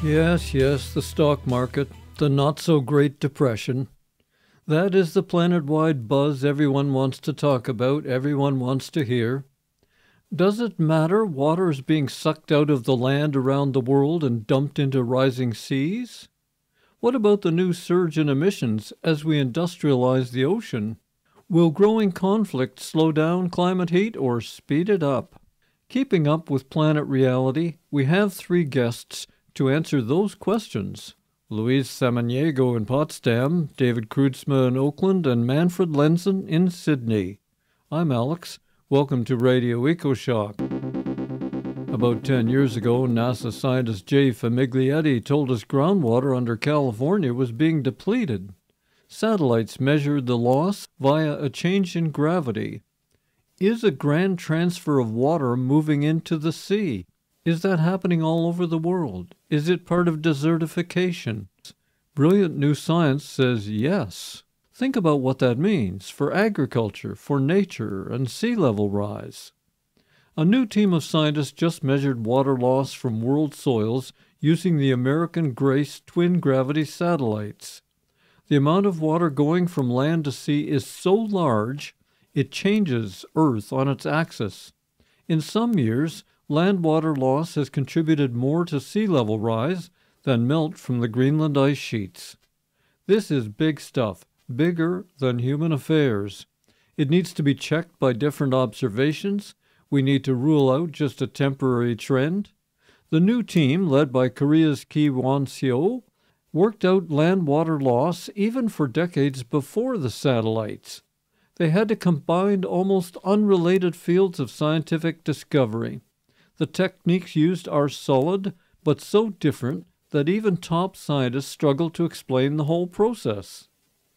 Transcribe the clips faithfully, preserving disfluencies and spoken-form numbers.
Yes, yes, the stock market, the not-so-great depression. That is the planet-wide buzz everyone wants to talk about, everyone wants to hear. Does it matter water is being sucked out of the land around the world and dumped into rising seas? What about the new surge in emissions as we industrialize the ocean? Will growing conflict slow down climate heat or speed it up? Keeping up with planet reality, we have three guests to answer those questions. Luis Samaniego in Potsdam, David Kreutzma in Oakland, and Manfred Lenzen in Sydney. I'm Alex. Welcome to Radio EcoShock. About ten years ago, NASA scientist Jay Famiglietti told us groundwater under California was being depleted. Satellites measured the loss via a change in gravity. Is a grand transfer of water moving into the sea? Is that happening all over the world? Is it part of desertification? Brilliant new science says yes. Think about what that means for agriculture, for nature, and sea level rise. A new team of scientists just measured water loss from world soils using the American GRACE twin gravity satellites. The amount of water going from land to sea is so large, it changes Earth on its axis. In some years, land water loss has contributed more to sea level rise than melt from the Greenland ice sheets. This is big stuff, bigger than human affairs. It needs to be checked by different observations. We need to rule out just a temporary trend. The new team, led by Korea's Ki Won-seo, worked out land water loss even for decades before the satellites. They had to combine almost unrelated fields of scientific discovery. The techniques used are solid, but so different that even top scientists struggle to explain the whole process.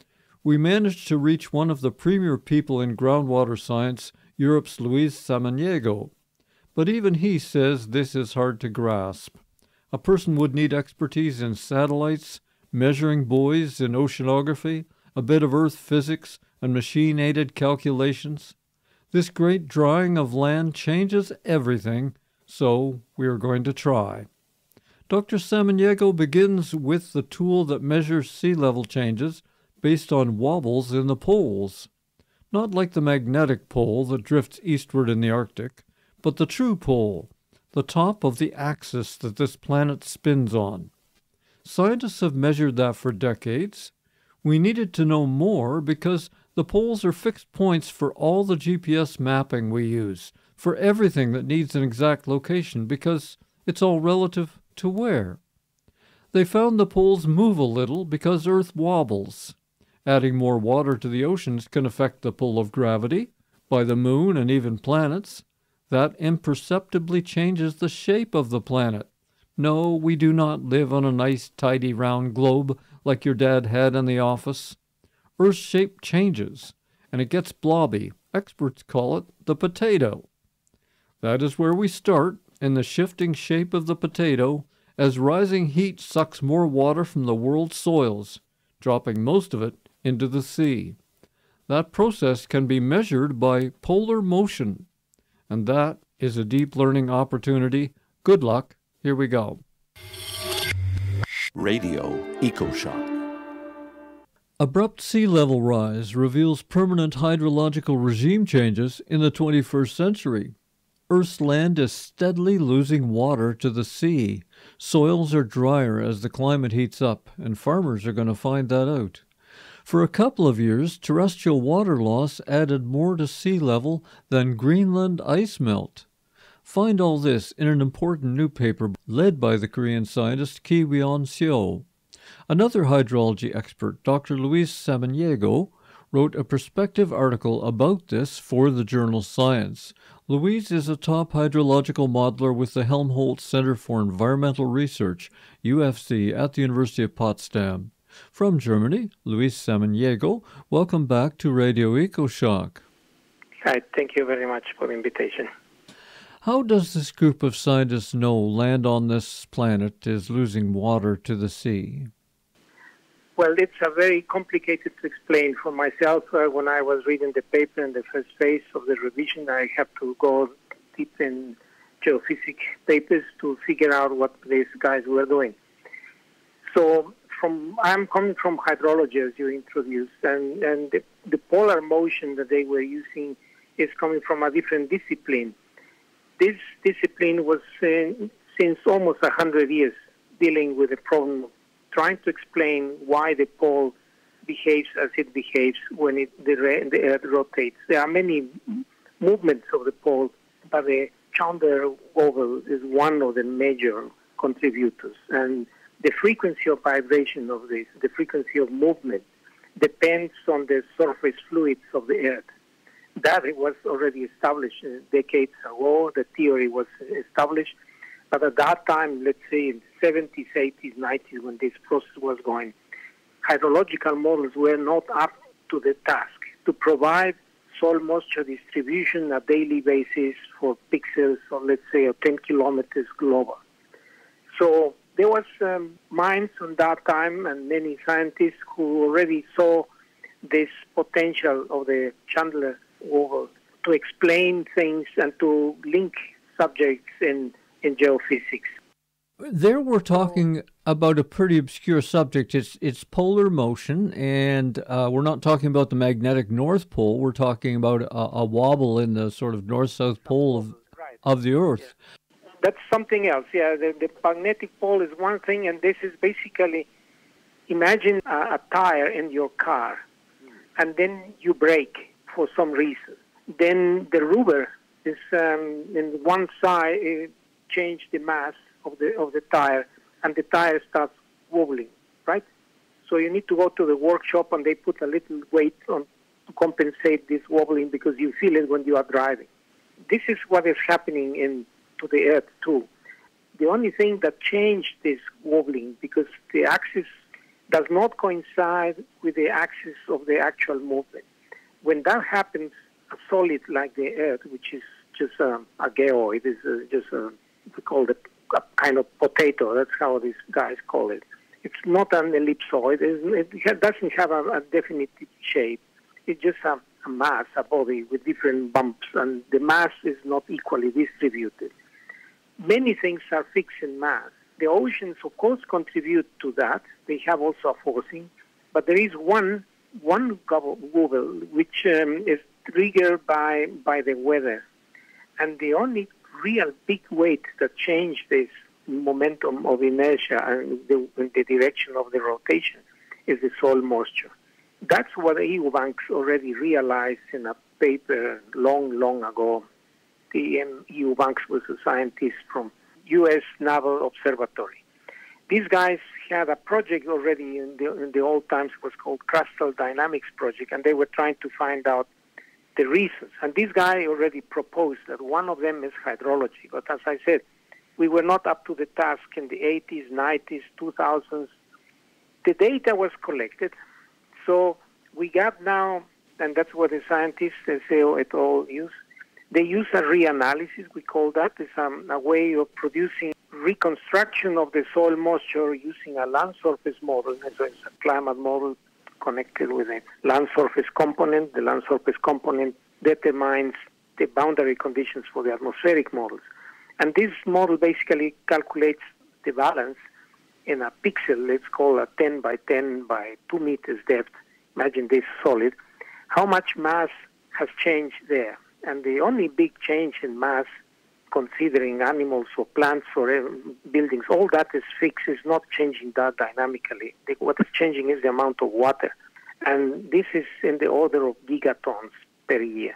We managed to reach one of the premier people in groundwater science, Europe's Luis Samaniego. But even he says this is hard to grasp. A person would need expertise in satellites, measuring buoys in oceanography, a bit of earth physics, and machine-aided calculations. This great drying of land changes everything, so we are going to try. Doctor Samaniego begins with the tool that measures sea level changes based on wobbles in the poles. Not like the magnetic pole that drifts eastward in the Arctic, but the true pole, the top of the axis that this planet spins on. Scientists have measured that for decades. We needed to know more because the poles are fixed points for all the G P S mapping we use, for everything that needs an exact location, because it's all relative to where. They found the poles move a little because Earth wobbles. Adding more water to the oceans can affect the pull of gravity by the moon and even planets. That imperceptibly changes the shape of the planet. No, we do not live on a nice, tidy, round globe like your dad had in the office. Earth's shape changes, and it gets blobby. Experts call it the potato. That is where we start, in the shifting shape of the potato, as rising heat sucks more water from the world's soils, dropping most of it into the sea. That process can be measured by polar motion, and that is a deep learning opportunity. Good luck. Here we go. Radio EcoShock. Abrupt sea level rise reveals permanent hydrological regime changes in the twenty-first century. Earth's land is steadily losing water to the sea. Soils are drier as the climate heats up, and farmers are going to find that out. For a couple of years, terrestrial water loss added more to sea level than Greenland ice melt. Find all this in an important new paper led by the Korean scientist Ki Won-seo. Another hydrology expert, Doctor Luis Samaniego, wrote a perspective article about this for the journal Science. Luis is a top hydrological modeler with the Helmholtz Center for Environmental Research, U F C, at the University of Potsdam. From Germany, Luis Samaniego, welcome back to Radio EcoShock. Hi, thank you very much for the invitation. How does this group of scientists know land on this planet is losing water to the sea? Well, it's a very complicated to explain. For myself, uh, when I was reading the paper in the first phase of the revision, I have to go deep in geophysics papers to figure out what these guys were doing. So from I'm coming from hydrology, as you introduced, and, and the, the polar motion that they were using is coming from a different discipline. This discipline was uh, since almost one hundred years dealing with the problem of trying to explain why the pole behaves as it behaves when it, the, the Earth rotates. There are many movements of the pole, but the Chandler oval is one of the major contributors. And the frequency of vibration of this, the frequency of movement, depends on the surface fluids of the Earth. That it was already established decades ago. The theory was established. But at that time, let's say in the seventies, eighties, nineties, when this process was going, hydrological models were not up to the task to provide soil moisture distribution on a daily basis for pixels of, let's say, of ten kilometers global. So there was um, minds on that time and many scientists who already saw this potential of the Chandler oval to explain things and to link subjects in, in geophysics. There we're talking about a pretty obscure subject. It's it's polar motion, and uh, we're not talking about the magnetic North Pole. We're talking about a, a wobble in the sort of north-south pole of, right. of the Earth. Yeah. That's something else. Yeah, the, the magnetic pole is one thing, and this is basically, imagine a, a tire in your car, and then you brake for some reason. Then the rubber is um, in one side, it change the mass of the of the tire, and the tire starts wobbling, right? So you need to go to the workshop, and they put a little weight on to compensate this wobbling because you feel it when you are driving. This is what is happening in to the Earth too. The only thing that changed this wobbling, because the axis does not coincide with the axis of the actual movement. When that happens, a solid like the Earth, which is just a, a geoid, is a, just a, we call it a kind of potato. That's how these guys call it. It's not an ellipsoid. It doesn't have a, a definite shape. It's just a, a mass, a body with different bumps, and the mass is not equally distributed. Many things are fixed in mass. The oceans, of course, contribute to that. They have also a forcing, but there is one one wobble which um, is triggered by by the weather, and the only real big weight that changed this momentum of inertia and the, in the direction of the rotation is the soil moisture. That's what Eubanks already realized in a paper long, long ago. The um, Eubanks was a scientist from U S Naval Observatory. These guys had a project already in the, in the old times. It was called Crustal Dynamics Project, and they were trying to find out the reasons. And this guy already proposed that one of them is hydrology. But as I said, we were not up to the task in the eighties, nineties, two thousands. The data was collected. So we got now, and that's what the scientists, S A O et al. Use. They use a reanalysis, we call that. It's um, a way of producing reconstruction of the soil moisture using a land surface model. So it's a climate model connected with a land surface component. The land surface component determines the boundary conditions for the atmospheric models. And this model basically calculates the balance in a pixel. Let's call a ten by ten by two meters depth. Imagine this solid. How much mass has changed there? And the only big change in mass, considering animals or plants or buildings, all that is fixed, is not changing that dynamically. What is changing is the amount of water. And this is in the order of gigatons per year.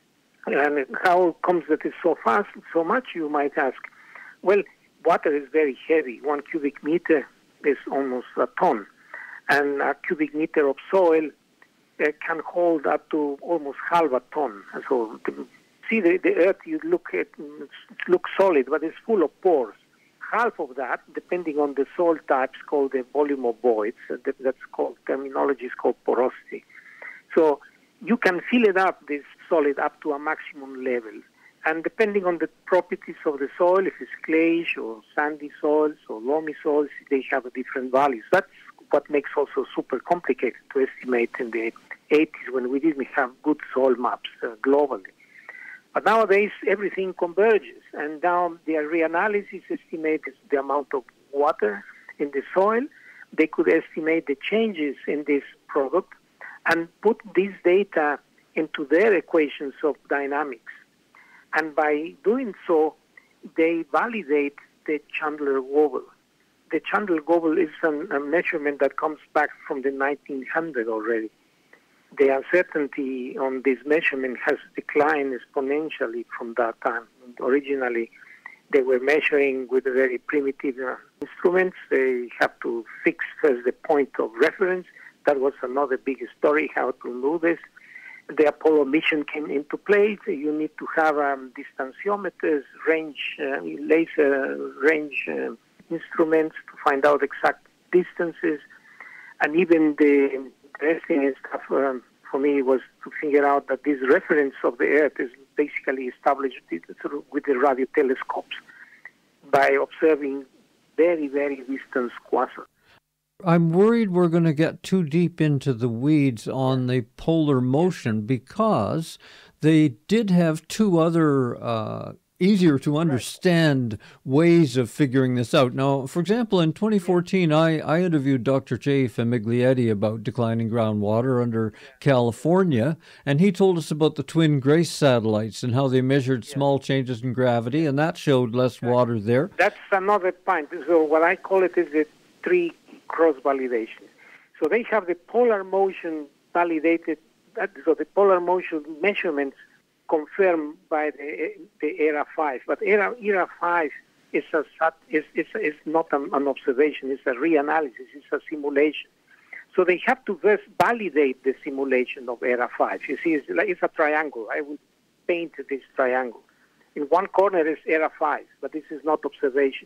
And how comes that it's so fast, so much, you might ask? Well, water is very heavy. One cubic meter is almost a ton. And a cubic meter of soil uh, can hold up to almost half a ton. So see the, the earth, you look at, it looks solid, but it's full of pores. Half of that, depending on the soil types, called the volume of voids. That's called, terminology is called porosity. So you can fill it up, this solid, up to a maximum level. And depending on the properties of the soil, if it's clayish or sandy soils or loamy soils, they have different values. That's what makes also super complicated to estimate in the eighties when we didn't have good soil maps uh, globally. But nowadays, everything converges, and now the reanalysis estimates the amount of water in the soil, they could estimate the changes in this product and put this data into their equations of dynamics. And by doing so, they validate the Chandler-Wobble. The Chandler-Wobble is an, a measurement that comes back from the nineteen hundreds already. The uncertainty on this measurement has declined exponentially from that time. Originally, they were measuring with very primitive uh, instruments. They have to fix first the point of reference. That was another big story, how to do this. The Apollo mission came into play. So you need to have um, distanciometers, range, uh, laser range uh, instruments to find out exact distances. And even the interesting stuff um, for me was to figure out that this reference of the Earth is basically established with the radio telescopes by observing very, very distant quasars. I'm worried we're going to get too deep into the weeds on the polar motion because they did have two other uh, easier to understand ways of figuring this out. Now, for example, in twenty fourteen, I, I interviewed Doctor Jay Famiglietti about declining groundwater under California, and he told us about the twin GRACE satellites and how they measured small changes in gravity, and that showed less water there. That's another point. So what I call it is the three cross-validation. So they have the polar motion validated, so the polar motion measurements confirmed by the, the ERA five. But ERA, ERA five is, a, is, is, is not an, an observation, it's a reanalysis, it's a simulation. So they have to first validate the simulation of ERA five. You see, it's, like, it's a triangle. I will paint this triangle. In one corner is ERA five, but this is not observation.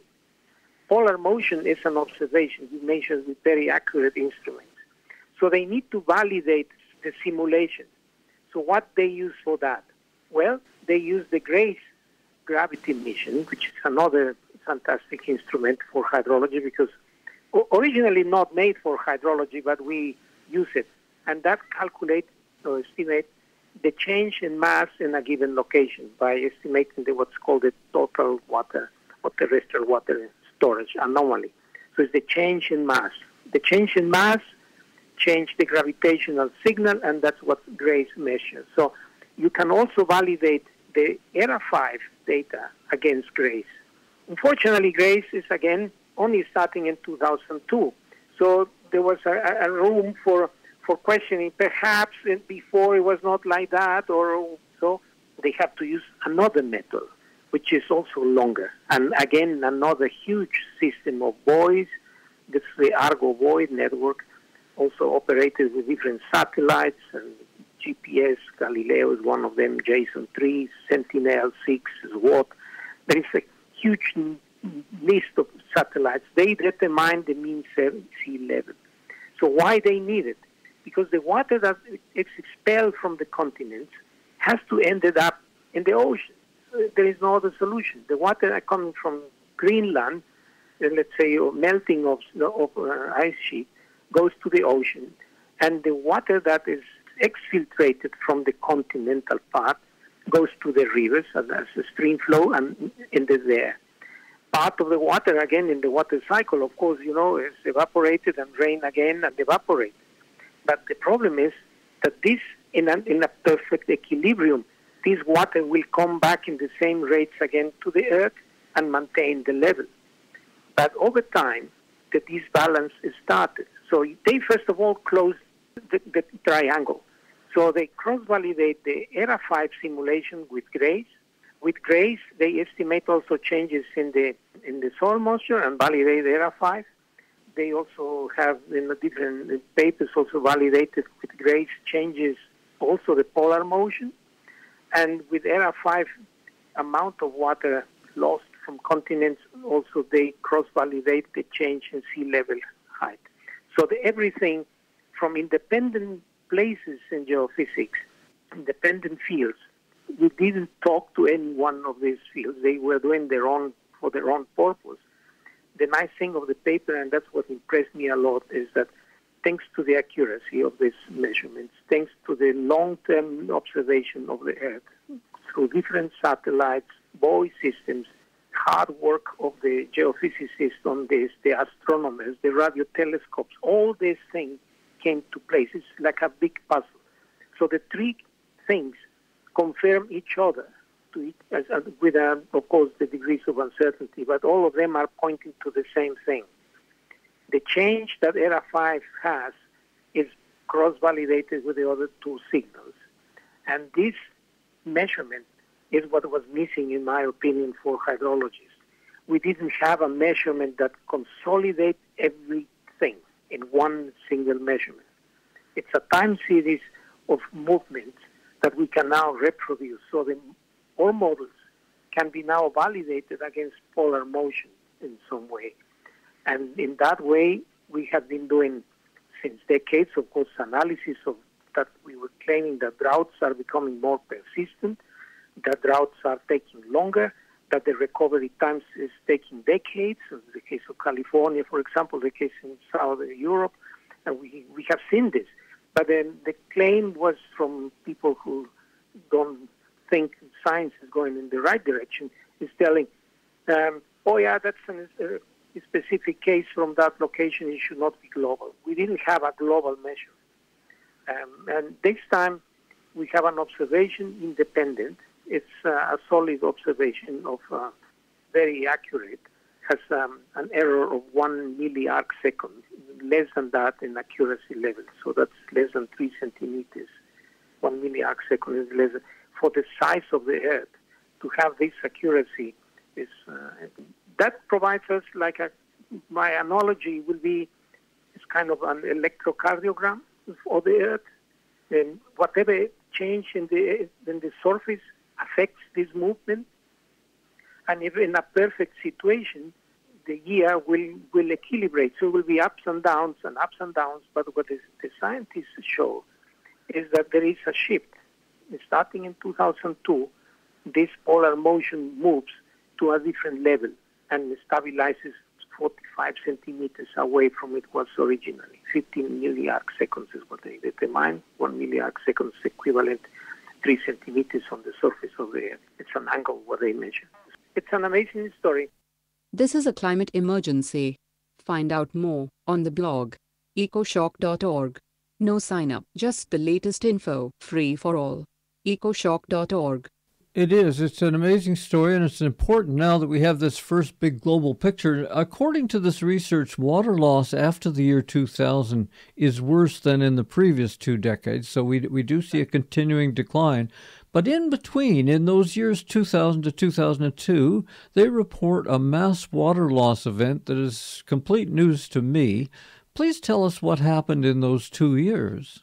Polar motion is an observation. We measure with very accurate instruments. So they need to validate the simulation. So what they use for that? Well, they use the GRACE gravity mission, which is another fantastic instrument for hydrology because originally not made for hydrology, but we use it. And that calculates or estimates the change in mass in a given location by estimating the, what's called the total water or terrestrial water storage anomaly. So it's the change in mass. The change in mass change the gravitational signal, and that's what GRACE measures. So you can also validate the ERA five data against GRACE. Unfortunately, GRACE is, again, only starting in two thousand two. So there was a, a room for, for questioning. Perhaps before it was not like that, or so they have to use another method, which is also longer. And again, another huge system of buoys. This is the Argo buoy network, also operated with different satellites, and G P S, Galileo is one of them, Jason three, Sentinel six, SWOT. There is a huge list of satellites. They determine the mean sea level. So why they need it? Because the water that is expelled from the continents has to end up in the ocean. There is no other solution. The water coming from Greenland, uh, let's say, or melting of, of uh, ice sheet, goes to the ocean. And the water that is exfiltrated from the continental part goes to the rivers as a stream flow and ended there. Part of the water, again, in the water cycle, of course, you know, is evaporated and rain again and evaporate. But the problem is that this, in a, in a perfect equilibrium, this water will come back in the same rates again to the earth and maintain the level. But over time, the disbalance is started. So they first of all close the, the triangle. So they cross-validate the ERA five simulation with GRACE. With GRACE, they estimate also changes in the in the soil moisture and validate ERA five. They also have in the different papers also validated with GRACE changes also the polar motion. And with ERA five, amount of water lost from continents, also they cross-validate the change in sea level height. So the, everything from independent places in geophysics, independent fields, we didn't talk to any one of these fields. They were doing their own, for their own purpose. The nice thing of the paper, and that's what impressed me a lot, is that thanks to the accuracy of these measurements, thanks to the long-term observation of the Earth through different satellites, buoy systems, hard work of the geophysicists on this, the astronomers, the radio telescopes, all these things came to place. It's like a big puzzle. So the three things confirm each other, to it, as, as with, uh, of course, the degrees of uncertainty, but all of them are pointing to the same thing. The change that ERA five has is cross-validated with the other two signals. And this measurement is what was missing, in my opinion, for hydrologists. We didn't have a measurement that consolidates everything in one single measurement. It's a time series of movements that we can now reproduce. So the our models can be now validated against polar motion in some way. And in that way, we have been doing since decades, of course, analysis of that we were claiming that droughts are becoming more persistent, that droughts are taking longer, that the recovery times is taking decades, in the case of California, for example, the case in Southern Europe, and we, we have seen this. But then the claim was from people who don't think science is going in the right direction, is telling, um, oh yeah, that's an, uh, a specific case from that location, it should not be global. We didn't have a global measure. Um, and this time we have an observation independent. It's uh, a solid observation of uh, very accurate, has um, an error of one milliarc second, less than that in accuracy level. So that's less than three centimeters. One milliarc second is less than, for the size of the Earth, to have this accuracy is uh, that provides us like a, my analogy will be, it's kind of an electrocardiogram for the Earth, and whatever change in the in the surface affects this movement. And if in a perfect situation, the year will will equilibrate. So it will be ups and downs and ups and downs. But what is, the scientists show is that there is a shift. Starting in two thousand two, this polar motion moves to a different level and stabilizes forty-five centimeters away from it was originally. fifteen milliarc seconds is what they determine. One milliarc seconds equivalent three centimeters on the surface of the Earth. It's an angle what they measure. It's an amazing story. This is a climate emergency. Find out more on the blog ecoshock dot org. No sign up, just the latest info, free for all. ecoshock dot org. It is. It's an amazing story, and it's important now that we have this first big global picture. According to this research, water loss after the year two thousand is worse than in the previous two decades, so we we do see a continuing decline. But in between, in those years two thousand to two thousand two, they report a mass water loss event that is complete news to me. Please tell us what happened in those two years.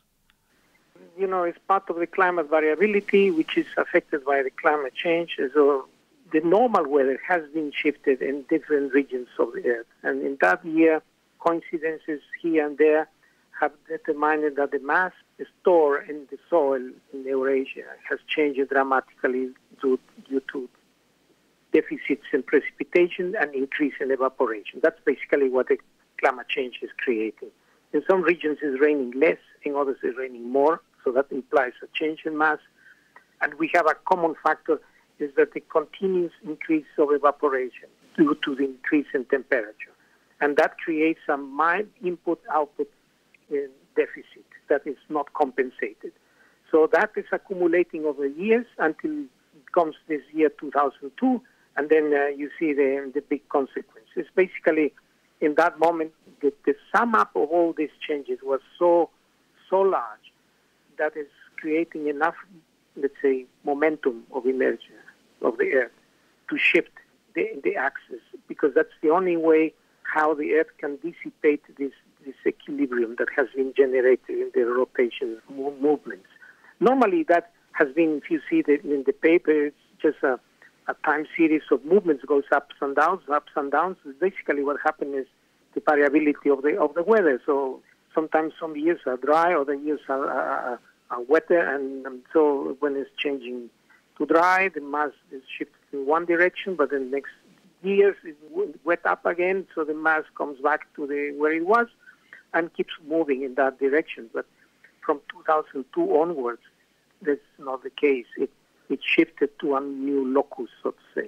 You know, it's part of the climate variability, which is affected by the climate change. So the normal weather has been shifted in different regions of the Earth. And in that year, coincidences here and there have determined that the mass stored in the soil in Eurasia has changed dramatically due, due to deficits in precipitation and increase in evaporation. That's basically what the climate change is creating. In some regions it's raining less, in others it's raining more. So that implies a change in mass. And we have a common factor is that the continuous increase of evaporation due to the increase in temperature. And that creates a mild input-output uh, deficit that is not compensated. So that is accumulating over years until it comes this year two thousand two, and then uh, you see the, the big consequences. Basically, in that moment, the, the sum up of all these changes was so, so large that is creating enough, let's say, momentum of inertia of the Earth to shift the, the axis, because that's the only way how the Earth can dissipate this, this equilibrium that has been generated in the rotation movements. Normally that has been, if you see that in the paper, it's just a, a time series of movements, goes ups and downs, ups and downs. Basically what happened is the variability of the of the weather. So sometimes some years are dry, other years are, are, are wetter, and um, so when it's changing to dry, the mass is shifted in one direction, but then next years it's wet up again, so the mass comes back to the where it was and keeps moving in that direction. But from two thousand two onwards, that's not the case. It, it shifted to a new locus, so to say.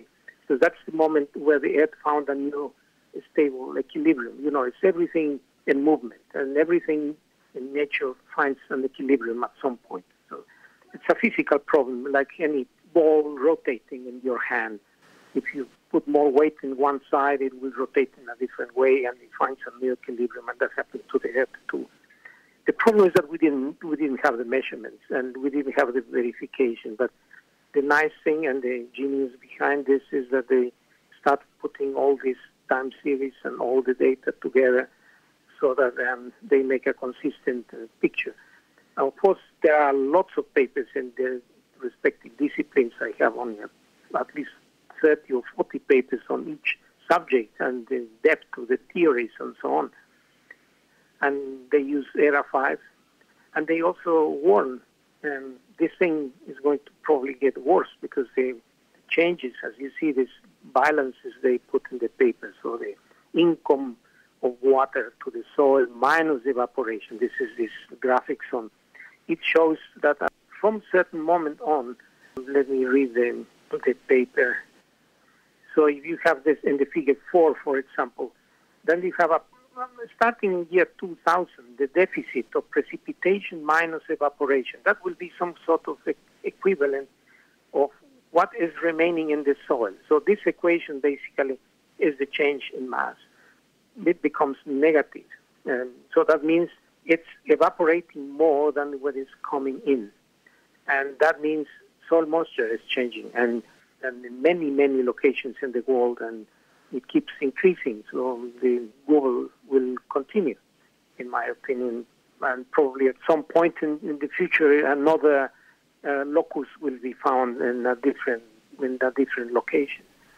So that's the moment where the Earth found a new stable equilibrium. You know, it's everything in movement, and everything in nature finds an equilibrium at some point. So it's a physical problem, like any ball rotating in your hand. If you put more weight in one side, it will rotate in a different way, and it finds a new equilibrium, and that happens to the Earth too. The problem is that we didn't we didn't have the measurements, and we didn't have the verification. But the nice thing and the genius behind this is that they start putting all these time series and all the data together so that um, they make a consistent uh, picture. Now, of course, there are lots of papers in their respective disciplines. I have only at least thirty or forty papers on each subject and the depth of the theories and so on. And they use ERA five, and they also warn um, this thing is going to probably get worse because the changes, as you see, these balances they put in the paper, so the income of water to the soil minus evaporation. This is this graphics on. It shows that from certain moment on, let me read the, the paper. So if you have this in the figure four, for example, then you have a, starting in year two thousand, the deficit of precipitation minus evaporation. That will be some sort of equivalent of what is remaining in the soil. So this equation basically is the change in mass. It becomes negative. Um, so that means it's evaporating more than what is coming in. And that means soil moisture is changing, and, and in many, many locations in the world, and it keeps increasing. So the Google will continue, in my opinion, and probably at some point in, in the future, another uh, locus will be found in a different in a different location.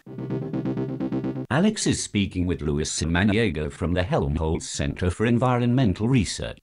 Alex is speaking with Luis Samaniego from the Helmholtz Center for Environmental Research.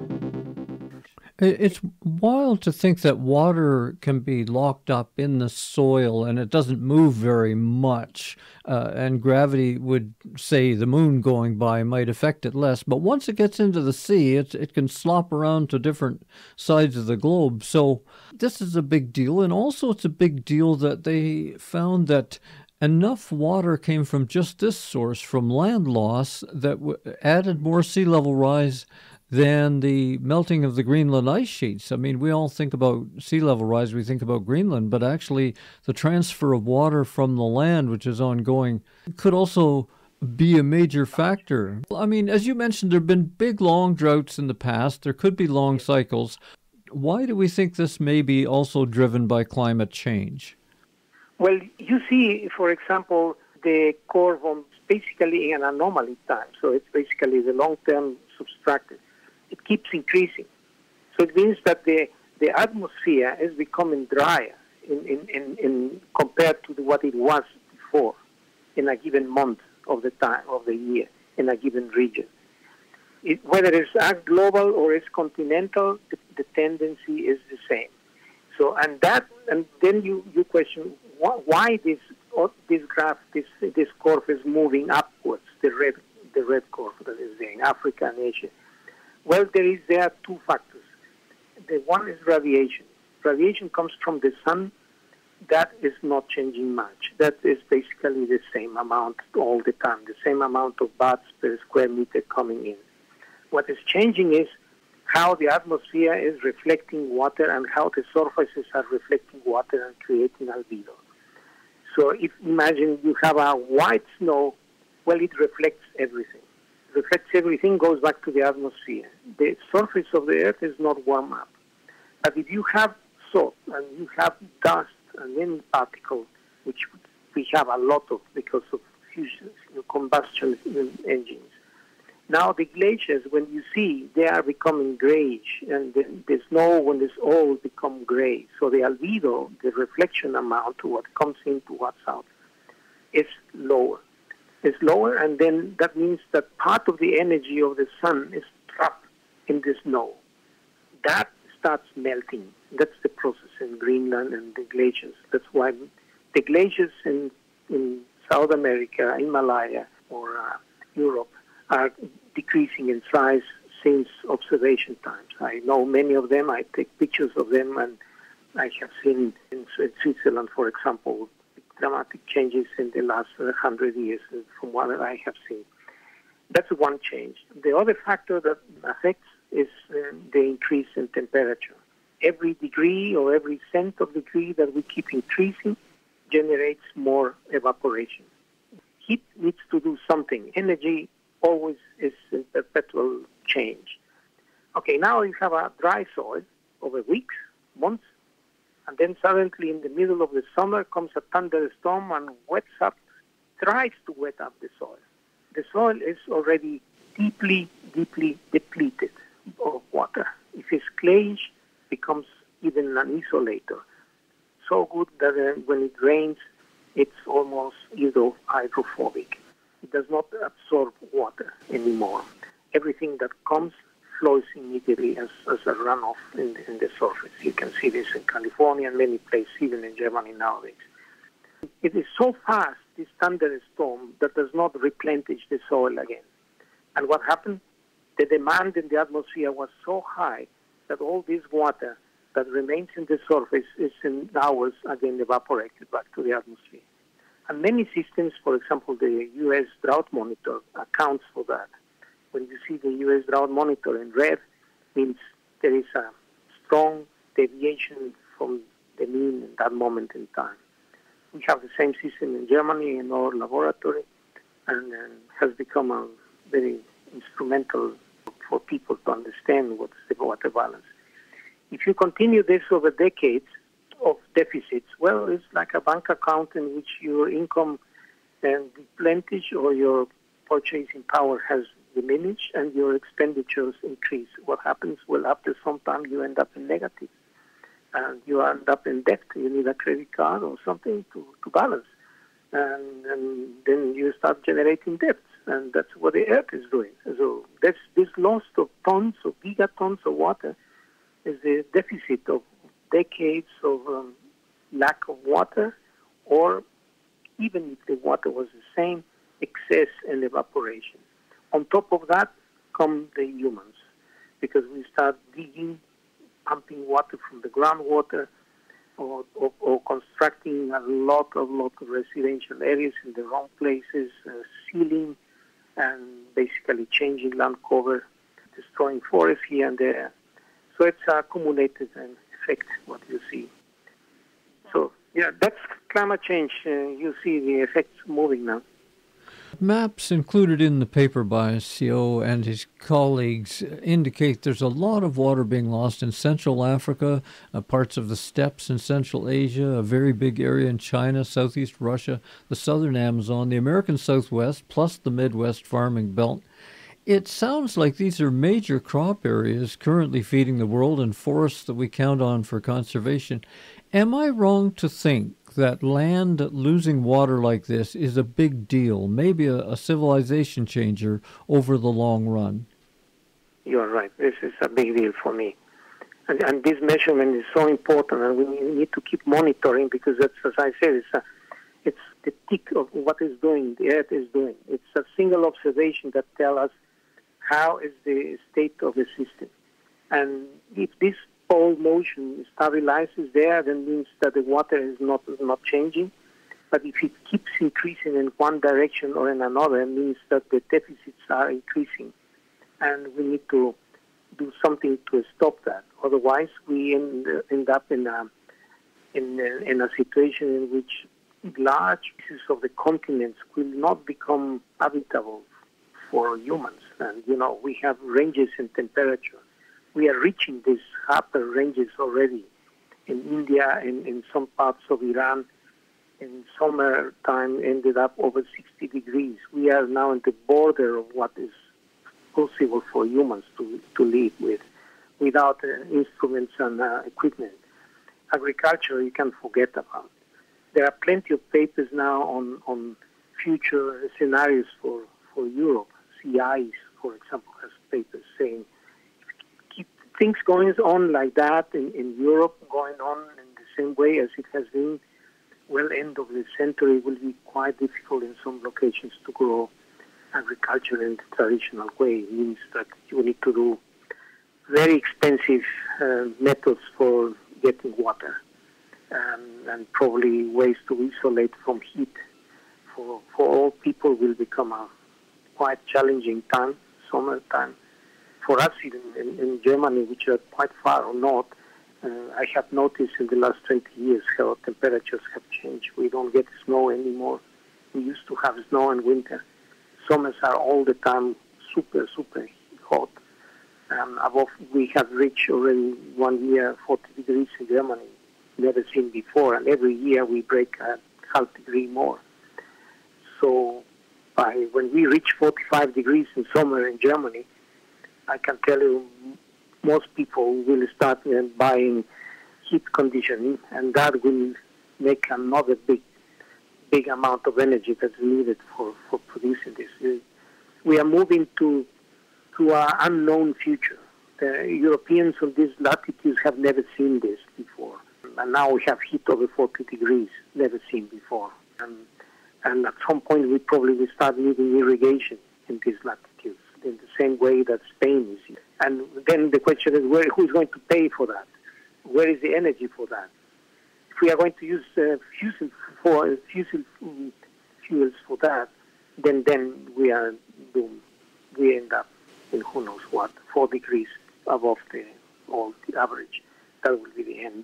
It's wild to think that water can be locked up in the soil and it doesn't move very much. Uh, and gravity would say the moon going by might affect it less. But once it gets into the sea, it, it can slop around to different sides of the globe. So this is a big deal. And also it's a big deal that they found that enough water came from just this source, from land loss, that w- added more sea level rise than the melting of the Greenland ice sheets. I mean, we all think about sea level rise, we think about Greenland, but actually the transfer of water from the land, which is ongoing, could also be a major factor. I mean, as you mentioned, there have been big, long droughts in the past. There could be long cycles. Why do we think this may be also driven by climate change? Well, you see, for example, the curve on basically an anomaly time. So it's basically the long-term subtracted. It keeps increasing. So it means that the, the atmosphere is becoming drier in, in, in, in compared to the, what it was before in a given month of the time of the year in a given region. It, whether it's global or it's continental, the, the tendency is the same. So and that and then you, you question why, why this this graph this this curve is moving upwards, the red the red curve that is there in Africa and Asia. Well, there is there are two factors. The one is radiation. Radiation comes from the sun. That is not changing much. That is basically the same amount all the time, the same amount of watts per square meter coming in. What is changing is how the atmosphere is reflecting water and how the surfaces are reflecting water and creating albedo. So if imagine you have a white snow, well, it reflects everything. Reflects everything, goes back to the atmosphere. The surface of the earth is not warm up. But if you have salt and you have dust and then particles, which we have a lot of because of fusion, combustion engines. Now the glaciers, when you see, they are becoming grayish, and the, the snow, when it's all become gray. So the albedo, the reflection amount to what comes in to what's out, is lower. It's lower, and then that means that part of the energy of the sun is trapped in the snow. That starts melting. That's the process in Greenland and the glaciers. That's why the glaciers in, in South America, Himalaya, or uh, Europe are decreasing in size since observation times. I know many of them. I take pictures of them, and I have seen in Switzerland, for example, dramatic changes in the last uh, hundred years, uh, from what I have seen. That's one change. The other factor that affects is uh, the increase in temperature. Every degree or every cent of degree that we keep increasing generates more evaporation. Heat needs to do something. Energy always is in perpetual change. Okay, now you have a dry soil over weeks, months, and then suddenly in the middle of the summer comes a thunderstorm and wets up, tries to wet up the soil. The soil is already deeply, deeply depleted of water. If it's clayish, it becomes even an insulator. So good that uh, when it rains, it's almost hydro- hydrophobic. It does not absorb water anymore. Everything that comes flows immediately as, as a runoff in the, in the surface. You can see this in California and many places, even in Germany nowadays. It is so fast, this thunderstorm, that does not replenish the soil again. And what happened? The demand in the atmosphere was so high that all this water that remains in the surface is in hours again evaporated back to the atmosphere. And many systems, for example, the U S Drought Monitor accounts for that. When you see the U S Drought Monitor in red, means there is a strong deviation from the mean in that moment in time. We have the same system in Germany in our laboratory, and uh, has become a very instrumental for people to understand what's the water balance. If you continue this over decades of deficits, well, it's like a bank account in which your income and replenish or your purchasing power has diminished and your expenditures increase. What happens? Well, after some time you end up in negative. And you end up in debt. You need a credit card or something to, to balance. And, and then you start generating debts. And that's what the earth is doing. So that's, this loss of tons, of gigatons of water is the deficit of decades of um, lack of water, or even if the water was the same, excess and evaporation. On top of that come the humans, because we start digging, pumping water from the groundwater, or, or, or constructing a lot of lot of residential areas in the wrong places, uh, sealing, and basically changing land cover, destroying forests here and there. So it's a accumulated effect, what you see. So, yeah, that's climate change. Uh, you see the effects moving now. Maps included in the paper by C O and his colleagues indicate there's a lot of water being lost in Central Africa, uh, parts of the steppes in Central Asia, a very big area in China, Southeast Russia, the southern Amazon, the American Southwest, plus the Midwest farming belt. It sounds like these are major crop areas currently feeding the world and forests that we count on for conservation. Am I wrong to think that land losing water like this is a big deal, maybe a, a civilization changer over the long run? You're right. This is a big deal for me. And, and this measurement is so important, and we need to keep monitoring, because that's, as I said, it's, a, it's the tick of what is doing, the Earth is doing. It's a single observation that tells us how is the state of the system. And if this pole motion stabilizes there, then means that the water is not not changing. But if it keeps increasing in one direction or in another, it means that the deficits are increasing. And we need to do something to stop that. Otherwise, we end, end up in a, in, a, in a situation in which large pieces of the continents will not become habitable for humans. And, you know, we have ranges in temperature. We are reaching these upper ranges already in India, in, in some parts of Iran. In summertime ended up over sixty degrees. We are now at the border of what is possible for humans to, to live with, without uh, instruments and uh, equipment. Agriculture, you can forget about. There are plenty of papers now on, on future scenarios for, for Europe. C I, for example, has papers saying, keep things going on like that in, in Europe, going on in the same way as it has been, well, end of the century will be quite difficult in some locations to grow agriculture in the traditional way. It means that you need to do very expensive uh, methods for getting water. um, and probably ways to isolate from heat for, for all people will become a quite challenging time, summertime. For us in, in, in Germany, which are quite far north, uh, I have noticed in the last twenty years how temperatures have changed. We don't get snow anymore. We used to have snow in winter. Summers are all the time super, super hot. Um, above, we have reached already one year forty degrees in Germany, never seen before, and every year we break a half degree more. So by when we reach forty-five degrees in summer in Germany, I can tell you most people will start uh, buying heat conditioning, and that will make another big, big amount of energy that's needed for, for producing this. We are moving to to an unknown future. The Europeans on these latitudes have never seen this before. And now we have heat over forty degrees, never seen before. And, and at some point we probably will start needing irrigation in these latitudes, in the same way that Spain is. And then the question is, where, who's going to pay for that? Where is the energy for that? If we are going to use uh, fossil, for, fossil fuels for that, then, then we are doomed. We end up in who knows what, four degrees above the, all the average. That will be the end.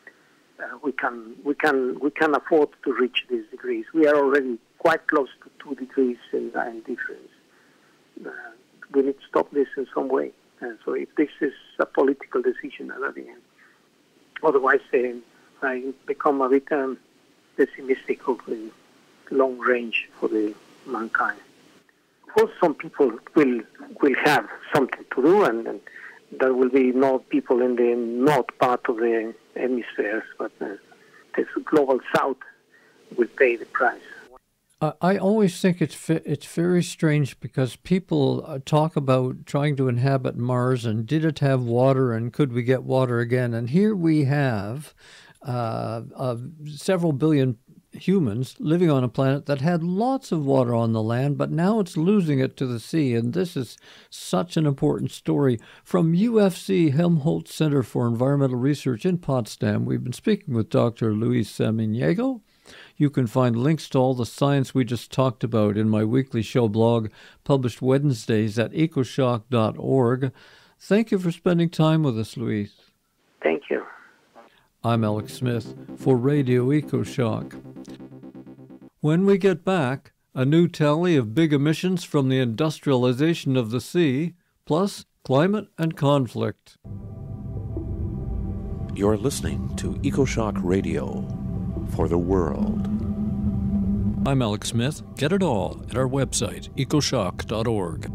Uh, we can we can we can afford to reach these degrees. We are already quite close to two degrees in, in difference. Uh, we need to stop this in some way. And so if this is a political decision at the end, otherwise uh, I become a bit um, pessimistic of the long range for the mankind. Of course, some people will will have something to do, and, and there will be no people in the north part of the hemisphere, but uh, the global south will pay the price. I I always think it's it's very strange because people talk about trying to inhabit Mars and did it have water and could we get water again? And here we have uh, uh, several billion humans living on a planet that had lots of water on the land, but now it's losing it to the sea. And this is such an important story. From U F C Helmholtz Center for Environmental Research in Potsdam, we've been speaking with Doctor Luis Samaniego. You can find links to all the science we just talked about in my weekly show blog, published Wednesdays at ecoshock dot org. Thank you for spending time with us, Luis. Thank you. I'm Alex Smith for Radio EcoShock. When we get back, a new tally of big emissions from the industrialization of the sea, plus climate and conflict. You're listening to EcoShock Radio for the world. I'm Alex Smith. Get it all at our website, ecoshock dot org.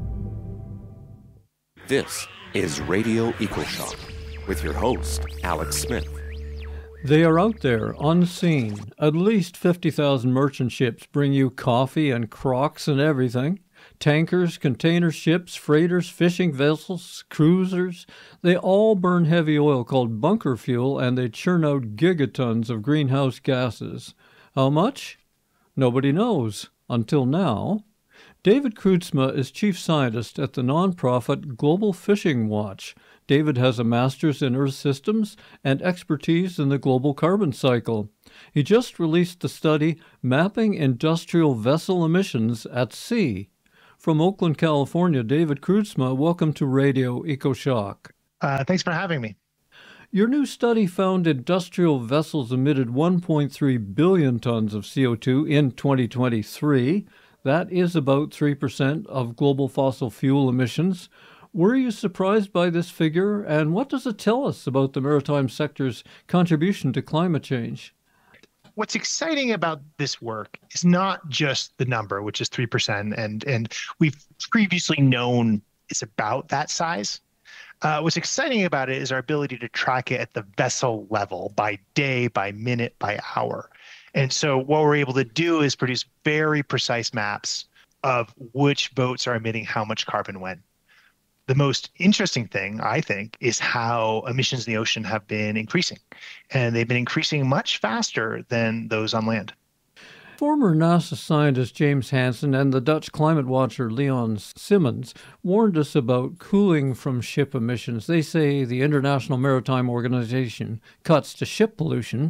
This is Radio EcoShock with your host, Alex Smith. They are out there, unseen. At least fifty thousand merchant ships bring you coffee and Crocs and everything. Tankers, container ships, freighters, fishing vessels, cruisers. They all burn heavy oil called bunker fuel, and they churn out gigatons of greenhouse gases. How much? Nobody knows, until now. David Kreutzma is chief scientist at the nonprofit Global Fishing Watch. David has a master's in Earth systems and expertise in the global carbon cycle. He just released the study Mapping Industrial Vessel Emissions at Sea. From Oakland, California, David Kreutzma, welcome to Radio EcoShock. Uh, thanks for having me. Your new study found industrial vessels emitted one point three billion tons of C O two in twenty twenty-three. That is about three percent of global fossil fuel emissions. Were you surprised by this figure, and what does it tell us about the maritime sector's contribution to climate change? What's exciting about this work is not just the number, which is three percent, and, and we've previously known it's about that size. Uh, what's exciting about it is our ability to track it at the vessel level by day, by minute, by hour. And so what we're able to do is produce very precise maps of which boats are emitting how much carbon when. The most interesting thing, I think, is how emissions in the ocean have been increasing. And they've been increasing much faster than those on land. Former NASA scientist James Hansen and the Dutch climate watcher Leon Simmons warned us about cooling from ship emissions. They say the International Maritime Organization cuts to ship pollution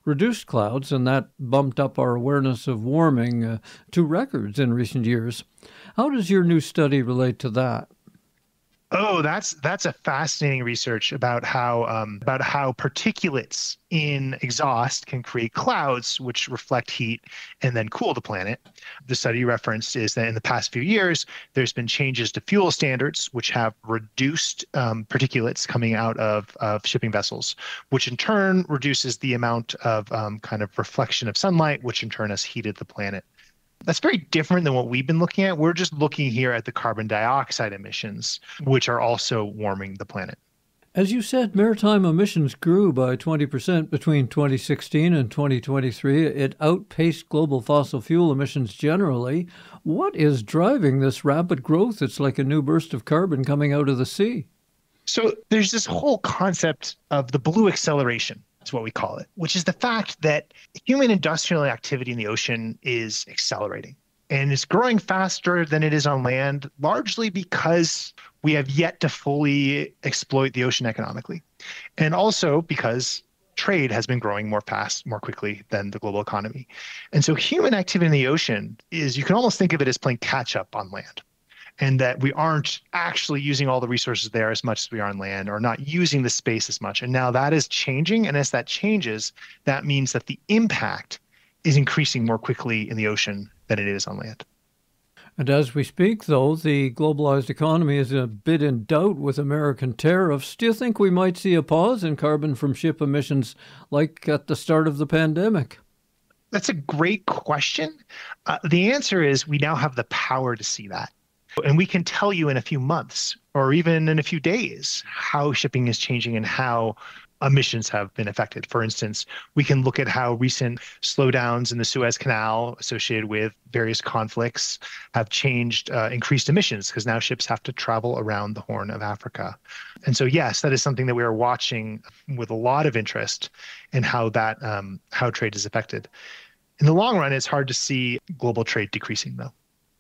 reduced clouds, and that bumped up our awareness of warming uh, to records in recent years. How does your new study relate to that? Oh, that's that's a fascinating research about how um, about how particulates in exhaust can create clouds which reflect heat and then cool the planet. The study referenced is that in the past few years, there's been changes to fuel standards which have reduced um, particulates coming out of, of shipping vessels, which in turn reduces the amount of um, kind of reflection of sunlight, which in turn has heated the planet. That's very different than what we've been looking at. We're just looking here at the carbon dioxide emissions, which are also warming the planet. As you said, maritime emissions grew by twenty percent between twenty sixteen and twenty twenty-three. It outpaced global fossil fuel emissions generally. What is driving this rapid growth? It's like a new burst of carbon coming out of the sea. So there's this whole concept of the blue acceleration. That's what we call it, which is the fact that human industrial activity in the ocean is accelerating and it's growing faster than it is on land, largely because we have yet to fully exploit the ocean economically. And also because trade has been growing more fast, more quickly than the global economy. And so human activity in the ocean is, you can almost think of it as playing catch up on land. And that we aren't actually using all the resources there as much as we are on land, or not using the space as much. And now that is changing. And as that changes, that means that the impact is increasing more quickly in the ocean than it is on land. And as we speak, though, the globalized economy is a bit in doubt with American tariffs. Do you think we might see a pause in carbon from ship emissions like at the start of the pandemic? That's a great question. Uh, the answer is we now have the power to see that. And we can tell you in a few months or even in a few days how shipping is changing and how emissions have been affected. For instance, we can look at how recent slowdowns in the Suez Canal associated with various conflicts have changed, uh, increased emissions, because now ships have to travel around the Horn of Africa. And so, yes, that is something that we are watching with a lot of interest in how that um, how trade is affected. In the long run, it's hard to see global trade decreasing, though.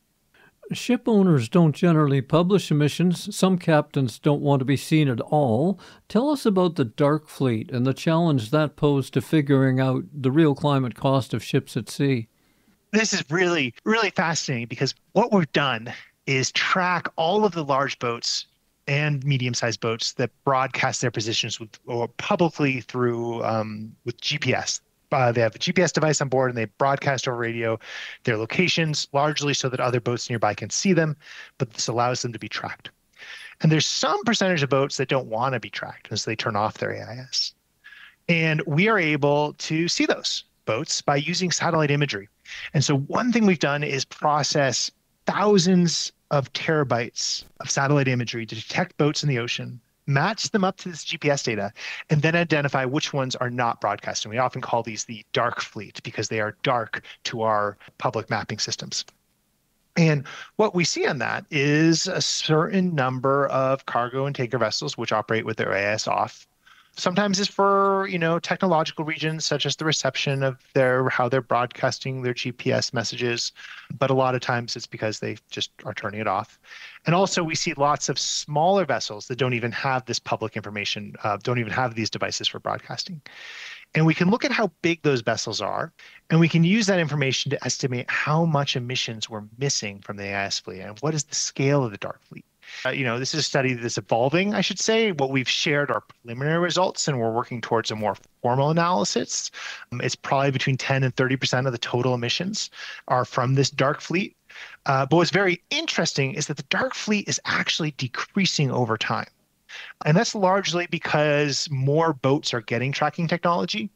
Ship owners don't generally publish emissions. Some captains don't want to be seen at all. Tell us about the dark fleet and the challenge that posed to figuring out the real climate cost of ships at sea. This is really, really fascinating, because what we've done is track all of the large boats and medium-sized boats that broadcast their positions with, or publicly through um, with G P S. Uh, they have a G P S device on board, and they broadcast over radio their locations, largely so that other boats nearby can see them, but this allows them to be tracked. And there's some percentage of boats that don't want to be tracked, and so they turn off their A I S. And we are able to see those boats by using satellite imagery. And so one thing we've done is process thousands of terabytes of satellite imagery to detect boats in the ocean, match them up to this G P S data, and then identify which ones are not broadcasting. We often call these the dark fleet because they are dark to our public mapping systems. And what we see on that is a certain number of cargo and tanker vessels which operate with their A I S off. Sometimes it's for, you know, technological regions, such as the reception of their, how they're broadcasting their G P S messages. But a lot of times it's because they just are turning it off. And also we see lots of smaller vessels that don't even have this public information, uh, don't even have these devices for broadcasting. And we can look at how big those vessels are, and we can use that information to estimate how much emissions we're missing from the A I S fleet and what is the scale of the dark fleet. Uh, you know, this is a study that's evolving, I should say. What we've shared are preliminary results, and we're working towards a more formal analysis. Um, it's probably between ten and thirty percent of the total emissions are from this dark fleet. Uh, but what's very interesting is that the dark fleet is actually decreasing over time. And that's largely because more boats are getting tracking technology,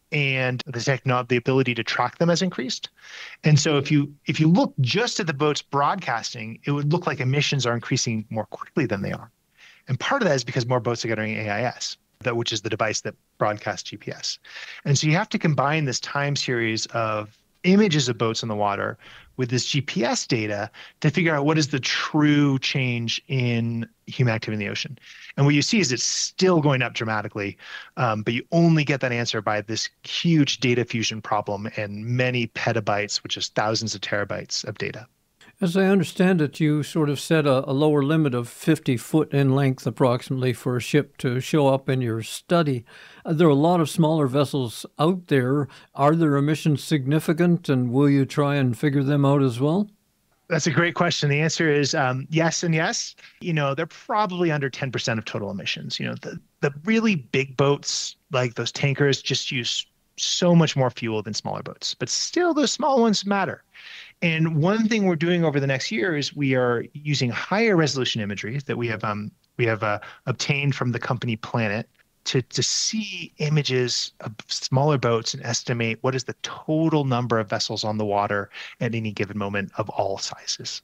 and the techno- the ability to track them has increased. And so if you if you look just at the boats broadcasting, it would look like emissions are increasing more quickly than they are. And part of that is because more boats are getting A I S, that which is the device that broadcasts G P S. And so you have to combine this time series of images of boats in the water with this G P S data to figure out what is the true change in human activity in the ocean. And what you see is it's still going up dramatically, um, but you only get that answer by this huge data fusion problem and many petabytes, which is thousands of terabytes of data. As I understand it, you sort of set a, a lower limit of fifty foot in length approximately for a ship to show up in your study. Uh, There are a lot of smaller vessels out there. Are their emissions significant, and will you try and figure them out as well? That's a great question. The answer is um, yes and yes. You know, they're probably under ten percent of total emissions. You know, the, the really big boats, like those tankers, just use so much more fuel than smaller boats. But still, those small ones matter. And one thing we're doing over the next year is we are using higher resolution imagery that we have um, we have uh, obtained from the company Planet to to see images of smaller boats and estimate what is the total number of vessels on the water at any given moment of all sizes.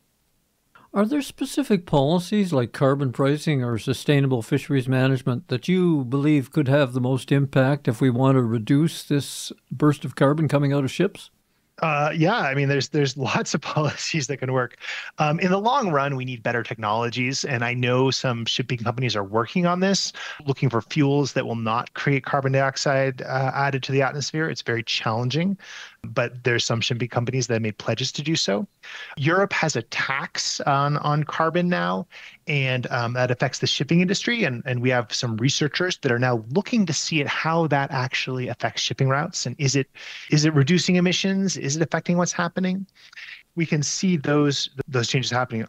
Are there specific policies like carbon pricing or sustainable fisheries management that you believe could have the most impact if we want to reduce this burst of carbon coming out of ships? Uh, yeah, I mean, there's there's lots of policies that can work. Um, in the long run, we need better technologies, and I know some shipping companies are working on this, looking for fuels that will not create carbon dioxide uh, added to the atmosphere. It's very challenging, but there's some shipping companies that have made pledges to do so. Europe has a tax on on carbon now, and um, that affects the shipping industry. And and we have some researchers that are now looking to see at how that actually affects shipping routes, and is it is it reducing emissions? Is it affecting what's happening? We can see those those changes happening.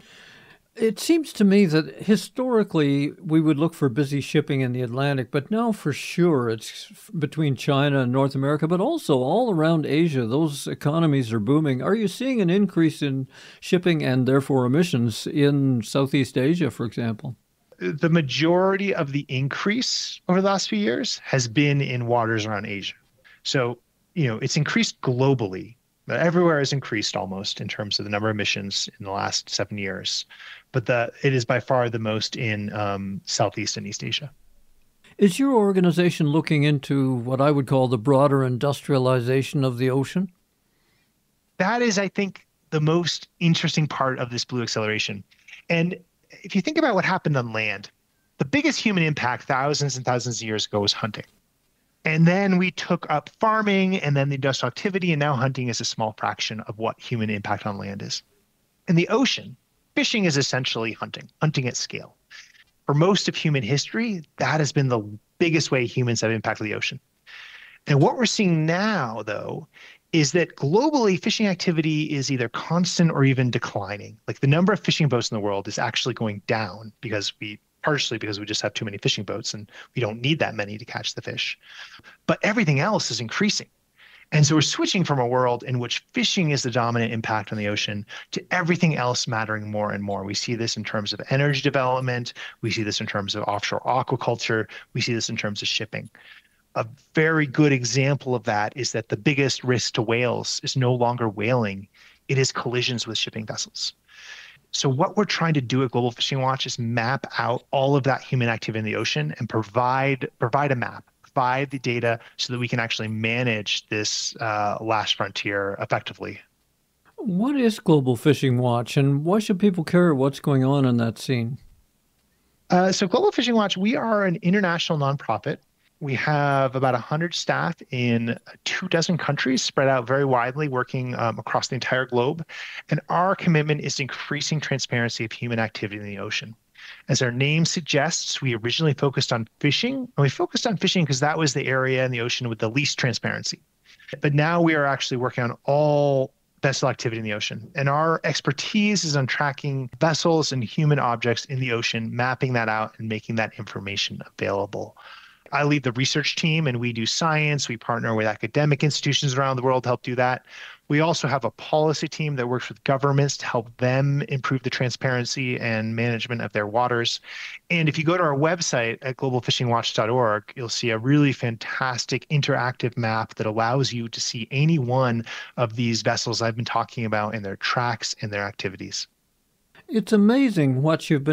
It seems to me that historically we would look for busy shipping in the Atlantic, but now for sure it's between China and North America, but also all around Asia. Those economies are booming. Are you seeing an increase in shipping and therefore emissions in Southeast Asia, for example? The majority of the increase over the last few years has been in waters around Asia. So, you know, it's increased globally. Everywhere has increased almost in terms of the number of emissions in the last seven years, but the it is by far the most in um, Southeast and East Asia. Is your organization looking into what I would call the broader industrialization of the ocean? That is, I think, the most interesting part of this blue acceleration. And if you think about what happened on land, the biggest human impact thousands and thousands of years ago was hunting. And then we took up farming and then the industrial activity, and now hunting is a small fraction of what human impact on land is. In the ocean, fishing is essentially hunting, hunting at scale. For most of human history, that has been the biggest way humans have impacted the ocean. And what we're seeing now, though, is that globally fishing activity is either constant or even declining. Like the number of fishing boats in the world is actually going down because we partially because we just have too many fishing boats and we don't need that many to catch the fish. But everything else is increasing. And so we're switching from a world in which fishing is the dominant impact on the ocean to everything else mattering more and more. We see this in terms of energy development. We see this in terms of offshore aquaculture. We see this in terms of shipping. A very good example of that is that the biggest risk to whales is no longer whaling. It is collisions with shipping vessels. So what we're trying to do at Global Fishing Watch is map out all of that human activity in the ocean and provide provide a map, provide the data so that we can actually manage this uh, last frontier effectively. What is Global Fishing Watch, and why should people care what's going on in that scene? Uh, so Global Fishing Watch, we are an international nonprofit. We have about one hundred staff in two dozen countries spread out very widely, working um, across the entire globe. And our commitment is increasing transparency of human activity in the ocean. As our name suggests, we originally focused on fishing. And we focused on fishing because that was the area in the ocean with the least transparency. But now we are actually working on all vessel activity in the ocean. And our expertise is on tracking vessels and human objects in the ocean, mapping that out and making that information available. I lead the research team and we do science. We partner with academic institutions around the world to help do that. We also have a policy team that works with governments to help them improve the transparency and management of their waters. And if you go to our website at global fishing watch dot org, you'll see a really fantastic interactive map that allows you to see any one of these vessels I've been talking about and their tracks and their activities. It's amazing what you've been